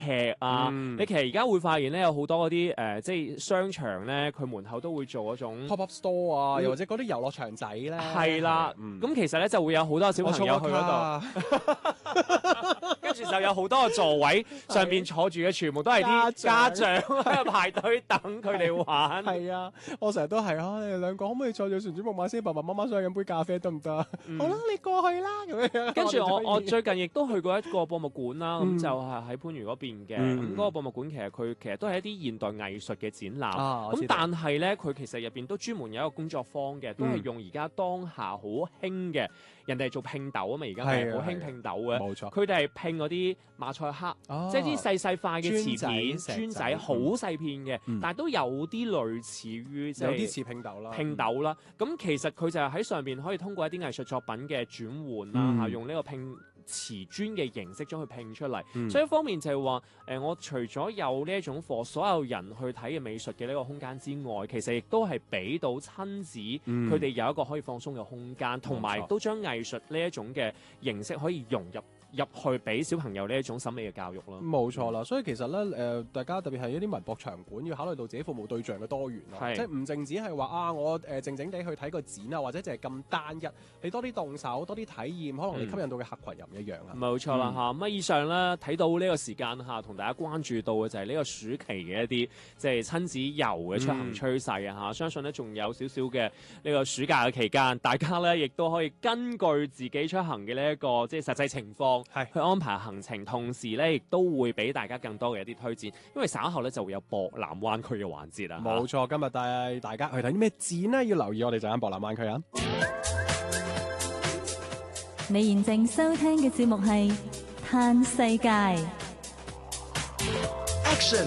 劇啊，你其實而家會發現咧，有好多嗰啲即係商場咧，佢門口都會做嗰種 pop up store 啊，又或者嗰啲遊樂場仔咧。 係啦，咁其實咧就會有好多小朋友去嗰度，跟住就有好多個座位上邊坐住嘅全部都係啲家長喺度排隊等佢哋玩。 係啊，我成日都係啊，你哋兩個可唔可以坐住旋轉木馬先？爸爸媽媽想飲杯咖啡得唔得？好啦，你過去啦咁樣。 跟住我最近亦都去過一個博物館啦，咁就係喺番禺嗰邊嘅。咁嗰個博物館其實都係一啲現代藝術嘅展覽。咁但係咧，佢其實入邊都專門有一個工作坊嘅，都係用而家當下好興嘅。人哋係做拼豆啊嘛，而家係好興拼豆嘅，冇錯。佢哋係拼嗰啲馬賽克，即係啲細細塊嘅瓷片、磚仔，好細片嘅，但係都有啲類似於即係有啲似拼豆啦。拼豆啦，咁其實佢就係喺上邊可以通過一啲藝術作品嘅轉換啦，用呢個拼瓷磚嘅形式將佢拼出嚟。所以一方面就係話，我除咗有呢一種課所有人去睇嘅美術嘅呢個空間之外，其實亦都係俾到親子佢哋有一個可以放鬆嘅空間，同埋都將藝術呢一種嘅形式可以融入去俾小朋友呢一種審美嘅教育咯。 冇錯啦，所以其實咧大家特別係一啲文博場館要考慮到自己服務對象嘅多元咯，即係唔淨止係話啊我靜靜地去睇個展啊，或者淨係咁單一，你多啲動手，多啲體驗，可能你吸引到嘅客群又唔一樣啊。 冇錯啦嚇，咁以上咧睇到呢個時間嚇，同大家關注到嘅就係呢個暑期嘅一啲即係親子遊嘅出行趨勢啊嚇，相信咧仲有少少嘅呢個暑假嘅期間，大家咧亦都可以根據自己出行嘅呢一個即係實際情況。去安排行程，同時咧亦都會俾大家更多嘅一啲推薦，因為稍後咧就會有博覽灣區嘅環節啦。 冇錯，今日帶大家去睇啲咩展呢？要留意我哋就喺博覽灣區啊！ 你現正收聽嘅節目係《嘆世界》 Action。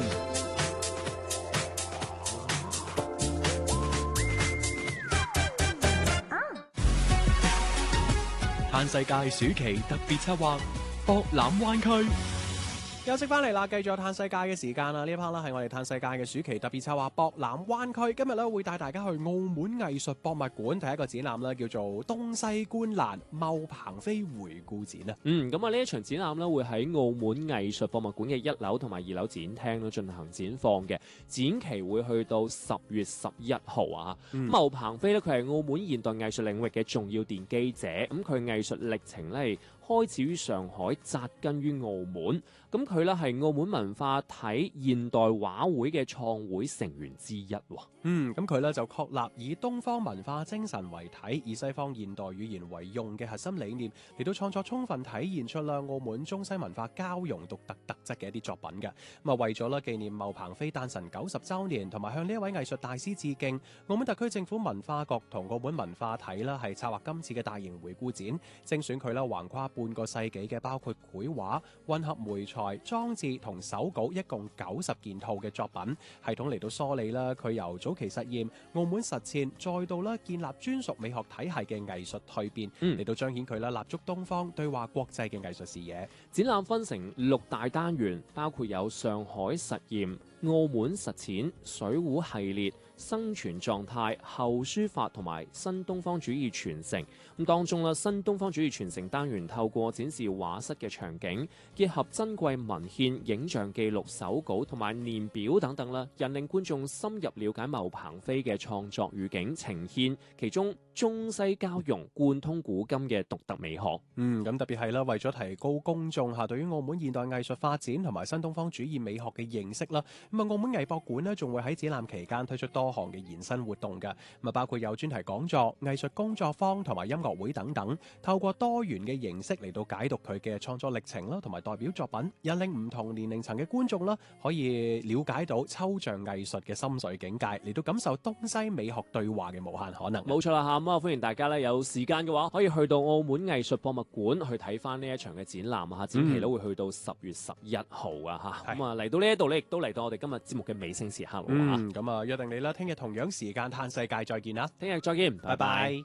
嘆世界暑期特別策劃博覽灣區。 休息翻嚟啦，繼續有嘆世界嘅時間啦。呢一 part 啦係我哋嘆世界嘅暑期特別策劃博覽灣區。今日咧會帶大家去澳門藝術博物館睇一個展覽啦，叫做東西觀瀾茂鵬飛回顧展啊。 咁啊呢一場展覽咧會喺澳門藝術博物館嘅1樓同埋2樓展廳咧進行展放嘅，展期會去到10月11號啊。茂鵬飛咧佢係澳門現代藝術領域嘅重要奠基者，咁佢藝術歷程咧開始於上海，扎根於澳門。咁佢咧係澳門文化體現代畫會嘅創會成員之一。 咁佢咧就確立以東方文化精神為體，以西方現代語言為用嘅核心理念嚟到創作，充分體現出啦澳門中西文化交融獨特特質嘅一啲作品嘅。咁啊為咗啦紀念茂鵬飛誕辰90週年，同埋向呢一位藝術大師致敬，澳門特區政府文化局同澳門文化體啦係策劃今次嘅大型回顧展，精選佢啦橫跨半個世紀嘅包括繪畫、混合媒材、裝置同手稿一共90件套嘅作品，系統嚟到梳理啦佢由早期實驗、澳門實踐，再到啦建立專屬美學體系嘅藝術蛻變，嚟到彰顯佢啦立足東方、對話國際嘅藝術視野。 展覽分成6大單元，包括有上海實驗、澳門實踐、水壺系列、生存狀態、後書法同埋新東方主義傳承。咁當中啦，新東方主義傳承單元透過展示畫室嘅場景，結合珍貴文獻、影像記錄、手稿同埋年表等等啦，引領觀眾深入了解茂鵬飛嘅創作語境，呈現其中中西交融、貫通古今嘅獨特美學。 咁特別係啦，為咗提高公眾下對於澳門現代藝術發展同埋新東方主義美學嘅認識啦，咁啊澳門藝博館咧仲會喺展覽期間推出多項嘅延伸活動嘅，咁啊包括有專題講座、藝術工作坊同埋音樂會等等，透過多元嘅形式嚟到解讀佢嘅創作歷程啦，同埋代表作品，引領唔同年齡層嘅觀眾啦，可以了解到抽象藝術嘅深邃境界，嚟到感受東西美學對話嘅無限可能。 冇錯啦嚇，咁啊歡迎大家咧有時間嘅話，可以去到澳門藝術博物館去睇翻呢一場嘅展覽啊！展期都會去到10月11號啊嚇。咁啊嚟到呢一度咧，亦都嚟到我哋今日節目嘅尾聲時刻啦嚇。 咁啊約定你啦，聽日同樣時間嘆世界再見啦， 聽日再見，拜拜。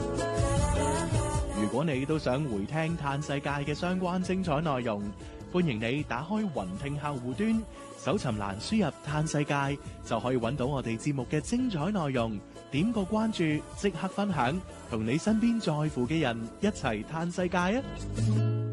如果你都想回聽嘆世界嘅相關精彩內容，歡迎你打開雲聽客戶端，搜尋欄輸入嘆世界，就可以揾到我哋節目嘅精彩內容。點個關注，即刻分享，同你身邊在乎嘅人一齊嘆世界啊！